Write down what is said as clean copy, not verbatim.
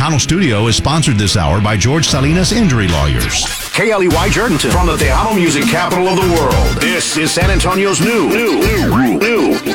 Tejano Studio is sponsored this hour by George Salinas Injury Lawyers. KLEY Jerdenton from the Tejano music capital of the world. This is San Antonio's new